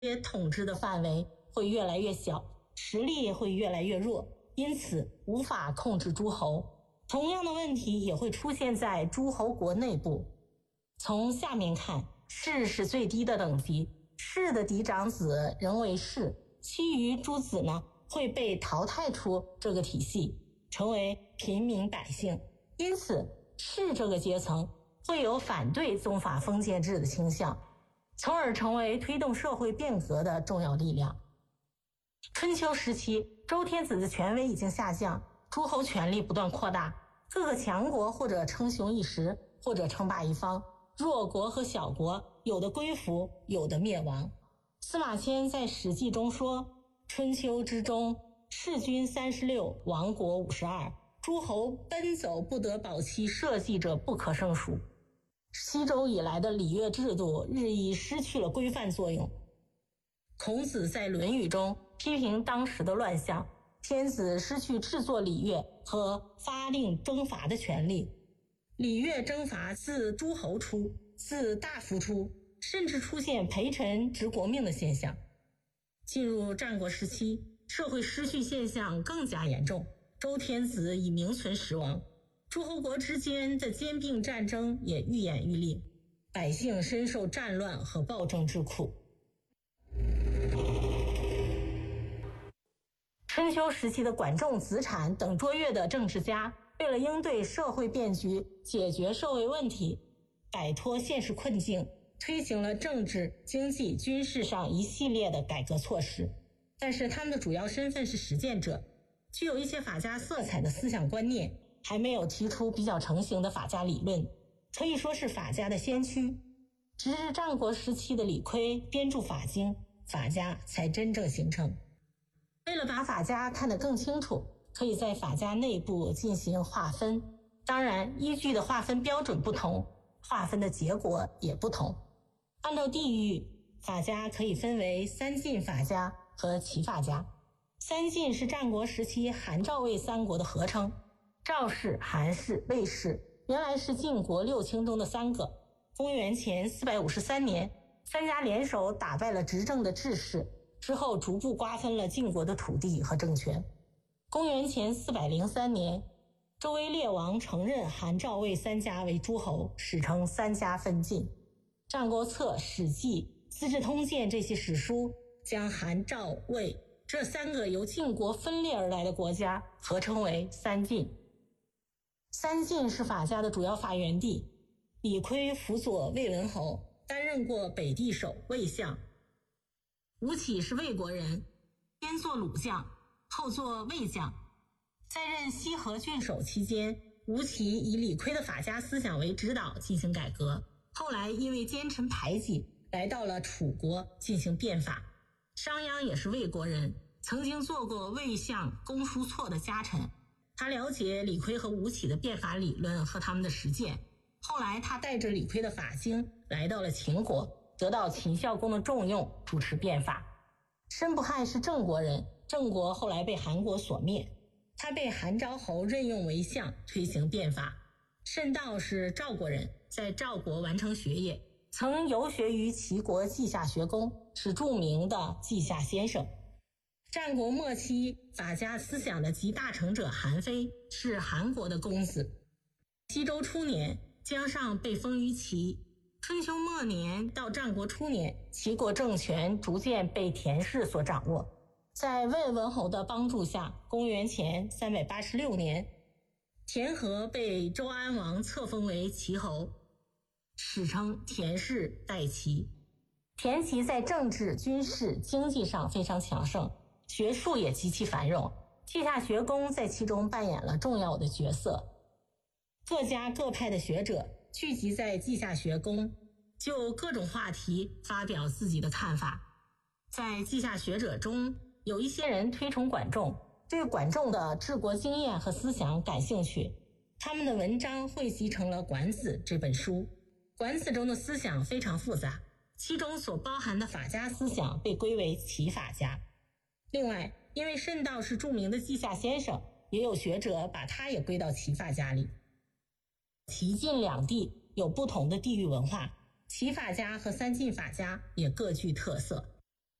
统治的范围会越来越小，实力会越来越弱，因此无法控制诸侯。同样的问题也会出现在诸侯国内部。从下面看，士是最低的等级，士的嫡长子仍为士，其余诸子呢会被淘汰出这个体系，成为平民百姓。因此士这个阶层会有反对宗法封建制的倾向，从而成为推动社会变革的重要力量。春秋时期，周天子的权威已经下降，诸侯权力不断扩大，各个强国或者称雄一时，或者称霸一方，弱国和小国有的归服，有的灭亡。司马迁在《史记》中说，春秋之中，弑君36，亡国52，诸侯奔走不得保其社稷者不可胜数。西周以来的礼乐制度日益失去了规范作用。孔子在《论语》中批评当时的乱象，天子失去制作礼乐和发令征伐的权利，礼乐征伐自诸侯出，自大夫出，甚至出现陪臣执国命的现象。进入战国时期，社会失序现象更加严重，周天子已名存实亡，诸侯国之间的兼并战争也愈演愈烈，百姓深受战乱和暴政之苦。春秋时期的管仲、子产等卓越的政治家，为了应对社会变局，解决社会问题，摆脱现实困境，推行了政治、经济、军事上一系列的改革措施。但是他们的主要身份是实践者，具有一些法家色彩的思想观念，还没有提出比较成型的法家理论，可以说是法家的先驱。直至战国时期的李悝编著法经，法家才真正形成。为了把法家看得更清楚，可以在法家内部进行划分，当然依据的划分标准不同，划分的结果也不同。按照地域，法家可以分为三晋法家和齐法家。三晋是战国时期韩赵魏三国的合称，赵氏、韩氏、魏氏原来是晋国六卿中的三个。公元前453年，三家联手打败了执政的智氏，之后逐步瓜分了晋国的土地和政权。公元前403年，周威烈王承认韩赵魏三家为诸侯，史称三家分晋。战国策、史记、资治通鉴这些史书将韩赵魏这三个由晋国分裂而来的国家合称为三晋。三晋是法家的主要发源地，李悝辅佐魏文侯，担任过北地守、魏相。吴起是魏国人，先做鲁将，后做魏将。在任西河郡守期间，吴起以李悝的法家思想为指导进行改革，后来因为奸臣排挤，来到了楚国进行变法。商鞅也是魏国人，曾经做过魏相公叔痤的家臣，他了解李悝和吴起的变法理论和他们的实践。后来他带着李悝的法经来到了秦国，得到秦孝公的重用，主持变法。申不害是郑国人，郑国后来被韩国所灭，他被韩昭侯任用为相，推行变法。申道是赵国人，在赵国完成学业，曾游学于齐国稷下学宫，是著名的稷下先生。战国末期，法家思想的集大成者韩非是韩国的公子。西周初年，姜尚被封于齐。春秋末年到战国初年，齐国政权逐渐被田氏所掌握。在魏文侯的帮助下，公元前386年，田和被周安王册封为齐侯，史称田氏代齐。田齐在政治、军事、经济上非常强盛，学术也极其繁荣，稷下学宫在其中扮演了重要的角色。各家各派的学者聚集在稷下学宫，就各种话题发表自己的看法。在稷下学者中，有一些人推崇管仲，对管仲的治国经验和思想感兴趣，他们的文章汇集成了《管子》这本书。管子中的思想非常复杂，其中所包含的法家思想被归为齐法家。另外，因为申道是著名的稷下先生，也有学者把他也归到齐法家里。齐晋两地有不同的地域文化，齐法家和三晋法家也各具特色。